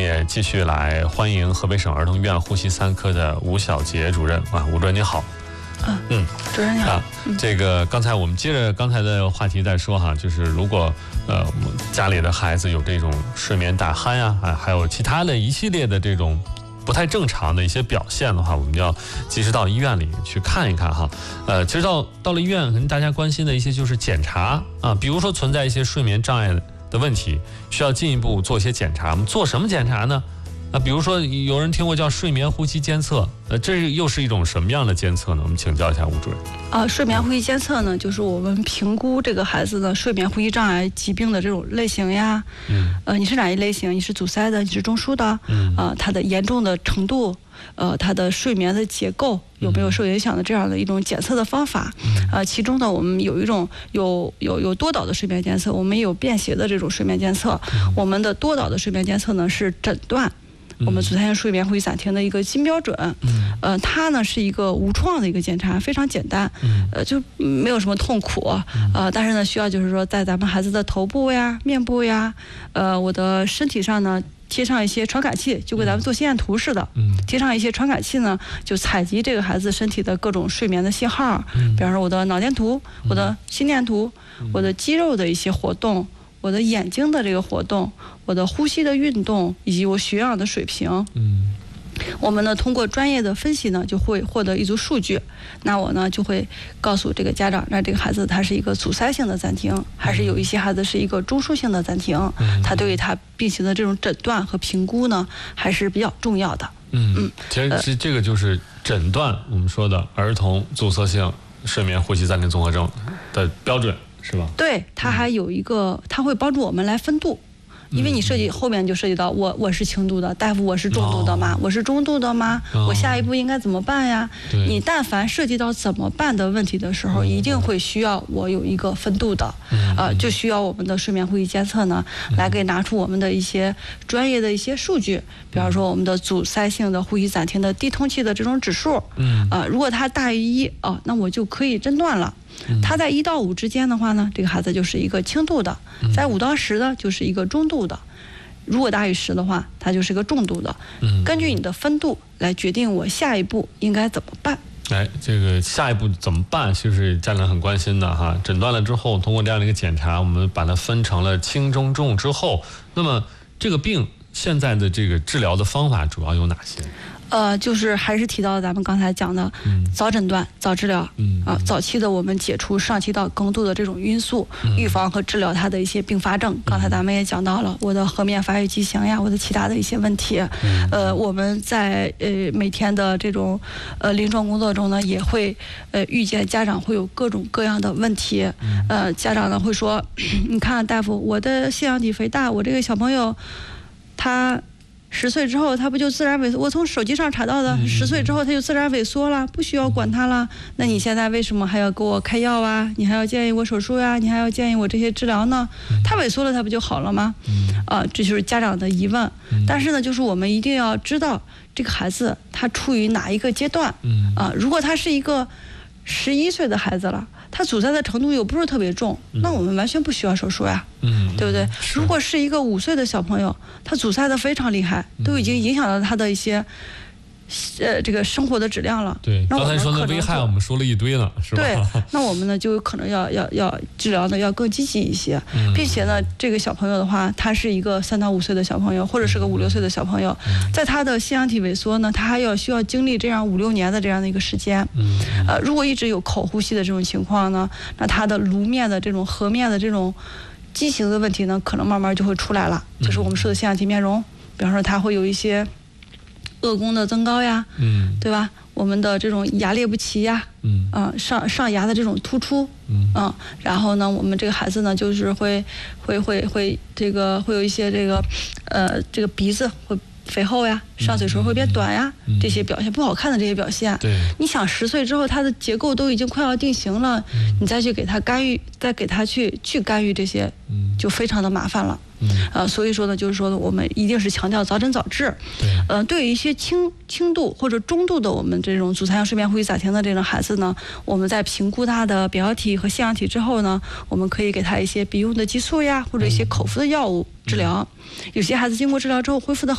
们也继续来欢迎河北省儿童医院呼吸3科的吴小杰主任啊，吴主任你好。 主任你好。 这个刚才我们接着刚才的话题再说哈，就是如果家里的孩子有这种睡眠打鼾呀，还有其他的一系列的这种不太正常的一些表现的话，我们要及时到医院里去看一看哈。其实到了医院，可能大家关心的一些就是检查啊，比如说存在一些睡眠障碍的问题，需要进一步做一些检查。我们做什么检查呢？比如说有人听过叫睡眠呼吸监测，这又是一种什么样的监测呢？我们请教一下吴主任。 睡眠呼吸监测呢，就是我们评估这个孩子的睡眠呼吸障碍疾病的这种类型呀。你是哪一类型？你是阻塞的，你是中枢的？它的严重的程度，它的睡眠的结构有没有受影响的这样的一种检测的方法。其中呢，我们有一种有多导的睡眠监测，我们也有便携的这种睡眠监测。我们的多导的睡眠监测呢是诊断我们阻塞性睡眠呼吸暂停的一个金标准。它呢是一个无创的一个检查，非常简单，就没有什么痛苦。但是呢，需要就是说在咱们孩子的头部呀、面部呀，我的身体上呢贴上一些传感器，就跟咱们做心电图似的。贴上一些传感器呢，就采集这个孩子身体的各种睡眠的信号。比方说我的脑电图、我的心电图、我的肌肉的一些活动、我的眼睛的这个活动、我的呼吸的运动以及我血氧的水平。我们呢通过专业的分析呢，就会获得一组数据。那我呢就会告诉这个家长，那这个孩子他是一个阻塞性的暂停，还是有一些孩子是一个中枢性的暂停。他对于他病情的这种诊断和评估呢，还是比较重要的。 其实这个就是诊断我们说的儿童阻塞性睡眠呼吸暂停综合症的标准。是吧？对， 它还有一个，它会帮助我们来分度，因为你后面就涉及到我是轻度的，大夫我是重度的吗？我是中度的吗？我下一步应该怎么办呀？你但凡涉及到怎么办的问题的时候，一定会需要我有一个分度的，就需要我们的睡眠呼吸监测呢，来给拿出我们的一些专业的一些数据，比方说我们的阻塞性的呼吸暂停的低通气的这种指数，如果它大于1，那我就可以诊断了。它在1到5之间的话呢，这个孩子就是一个轻度的；在5到10呢，就是一个中度的；如果大于10的话，它就是一个重度的。根据你的分度来决定我下一步应该怎么办。 这个下一步怎么办，其实是家长很关心的哈。诊断了之后，通过这样的一个检查，我们把它分成了轻、中、重之后，那么这个病现在的这个治疗的方法主要有哪些？ 就是还是提到咱们刚才讲的，早诊断、早治疗，早期的我们解除上气道梗堵的这种因素，预防和治疗它的一些并发症。刚才咱们也讲到了我的颌面发育畸形呀，我的其他的一些问题。我们在每天的这种临床工作中呢，也会遇见家长会有各种各样的问题。家长呢会说，你看大夫，我的腺样体肥大，我这个小朋友他10岁之后，他不就自然萎缩？我从手机上查到的，10岁之后他就自然萎缩了，不需要管他了。那你现在为什么还要给我开药啊？你还要建议我手术呀？你还要建议我这些治疗呢？他萎缩了，他不就好了吗？这就是家长的疑问。但是呢，就是我们一定要知道这个孩子他处于哪一个阶段。如果他是一个11岁的孩子了，他阻塞的程度又不是特别重，那我们完全不需要手术呀。对不对？如果是一个5岁的小朋友，他阻塞的非常厉害，都已经影响到他的一些这个生活的质量了。 对，刚才说的危害我们说了一堆了，是吧？ 对，那我们呢就有可能要治疗的要更积极一些，并且呢，这个小朋友的话，他是一个3到5岁的小朋友，或者是个5、6岁的小朋友，在他的腺样体萎缩呢，他还需要经历这样5、6年的这样的一个时间。如果一直有口呼吸的这种情况呢，那他的颅面的这种颌面的这种畸形的问题呢，可能慢慢就会出来了，就是我们说的腺样体面容。比方说，它会有一些颚弓的增高呀，对吧？我们的这种牙列不齐呀，上牙的这种突出，然后呢，我们这个孩子呢，就是会这个会有一些这个鼻子会肥厚呀，上嘴唇会变短呀，这些表现不好看的这些表现。对，你想10岁之后，他的结构都已经快要定型了，你再去给他干预，再给他去干预这些，就非常的麻烦了。所以说呢，就是说呢，我们一定是强调早诊早治。对于一些轻度或者中度的我们这种阻塞性睡眠呼吸暂停的这种孩子呢，我们在评估他的表药体和腺样体之后呢，我们可以给他一些鼻用的激素呀，或者一些口服的药物治疗。有些孩子经过治疗之后恢复的